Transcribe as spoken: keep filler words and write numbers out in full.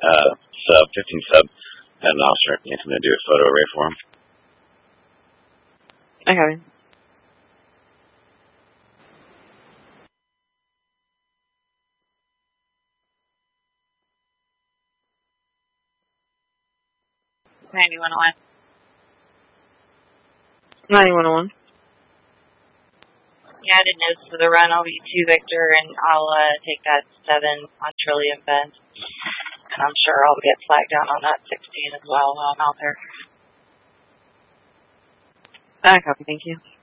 uh, sub, fifteen sub, had an officer needs me to do a photo array for him. Okay. ninety-one oh one. ninety-one oh one. Yeah, I did notes for the run. I'll be two Victor, and I'll uh, take that seven on Trillium Bend. And I'm sure I'll get flagged down on that sixteen as well while I'm out there. I copy, thank you.